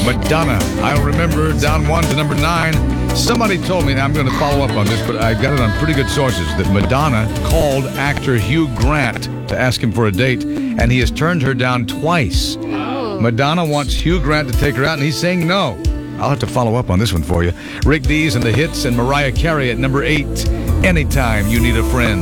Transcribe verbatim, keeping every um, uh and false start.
Madonna. I remember down one to number nine. Somebody told me, and I'm going to follow up on this, but I got it on pretty good sources, that Madonna called actor Hugh Grant to ask him for a date, and he has turned her down twice. Oh. Madonna wants Hugh Grant to take her out, and he's saying no. I'll have to follow up on this one for you. Rick Dees and the Hits, and Mariah Carey at number eight. Anytime You Need a Friend.